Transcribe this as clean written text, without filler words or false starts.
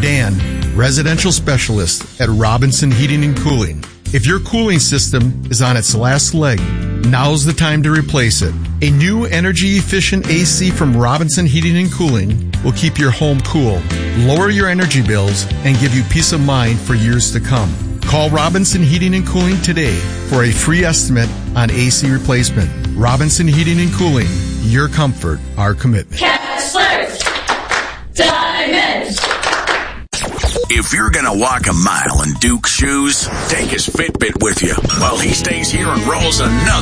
Dan, residential specialist at Robinson Heating and Cooling. If your cooling system is on its last leg, now's the time to replace it. A new energy-efficient AC from Robinson Heating and Cooling will keep your home cool, lower your energy bills, and give you peace of mind for years to come. Call Robinson Heating and Cooling today for a free estimate on AC replacement. Robinson Heating and Cooling, your comfort, our commitment. Kessler's Diamonds. If you're going to walk a mile in Duke's shoes, take his Fitbit with you while he stays here and rolls another